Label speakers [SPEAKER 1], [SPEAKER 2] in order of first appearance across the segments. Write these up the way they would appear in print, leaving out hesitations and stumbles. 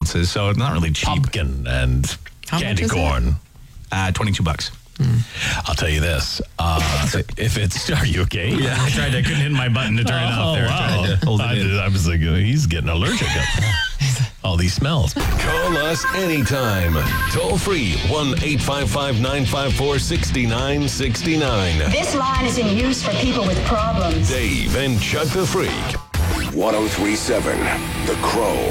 [SPEAKER 1] ounces, so it's not really cheap.
[SPEAKER 2] Pumpkin and candy corn.
[SPEAKER 1] $22.
[SPEAKER 2] I'll tell you this. If it's... Are you okay?
[SPEAKER 1] Yeah,
[SPEAKER 3] I tried. I couldn't hit my button to turn it off there.
[SPEAKER 2] Wow. I was like, he's getting allergic. All these smells.
[SPEAKER 4] Call us anytime. Toll free 1-855-954-6969.
[SPEAKER 5] This line is in use for people with problems.
[SPEAKER 4] Dave and Chuck the Freak. 1037 The Crow.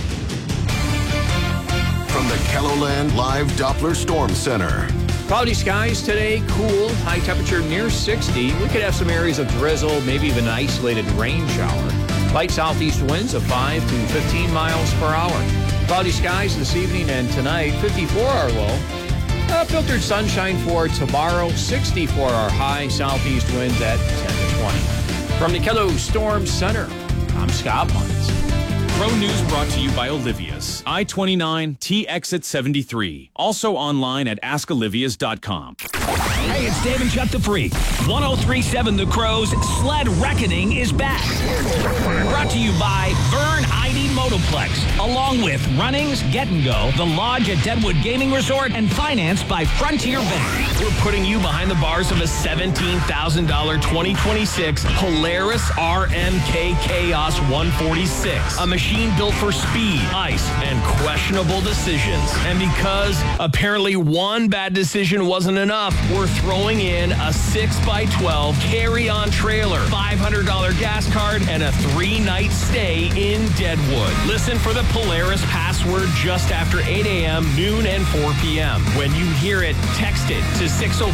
[SPEAKER 4] From the KELOLAND Live Doppler Storm Center.
[SPEAKER 6] Cloudy skies today, cool, high temperature near 60. We could have some areas of drizzle, maybe even an isolated rain shower. Light southeast winds of 5 to 15 miles per hour. Cloudy skies this evening and tonight, 54 our low. Filtered sunshine for tomorrow, 64 our high, southeast winds at 10 to 20. From the KELO Storm Center, I'm Scott Munns.
[SPEAKER 7] Pro News brought to you by Olivia's. I-29, T-Exit 73. Also online at askolivias.com.
[SPEAKER 8] Hey, it's Dave and Chuck the Freak. 1037 The Crow's Sled Reckoning is back. Brought to you by Vern Heide Motoplex, along with Runnings, Get and Go, The Lodge at Deadwood Gaming Resort, and financed by Frontier Bank.
[SPEAKER 9] We're putting you behind the bars of a $17,000 2026 Polaris RMK Chaos 146. A machine built for speed, ice, and questionable decisions. And because apparently one bad decision wasn't enough, we're throwing in a 6x12 carry-on trailer, $500 gas card, and a 3-night stay in Deadwood. Listen for the Polaris password just after 8 a.m., noon, and 4 p.m. When you hear it, text it to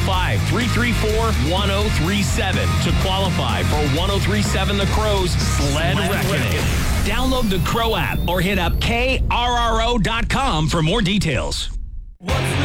[SPEAKER 9] 605-334-1037 to qualify for 1037 The Crow's Sled Reckoning.
[SPEAKER 8] Download the Crow app or hit up KRRO.com for more details.
[SPEAKER 10] What's